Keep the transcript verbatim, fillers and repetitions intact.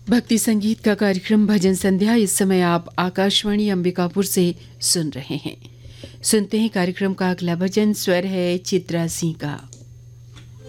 भक्ति संगीत का कार्यक्रम भजन संध्या इस समय आप आकाशवाणी अंबिकापुर से सुन रहे हैं। सुनते हैं कार्यक्रम का अगला भजन। स्वर है चित्रा सिंह का।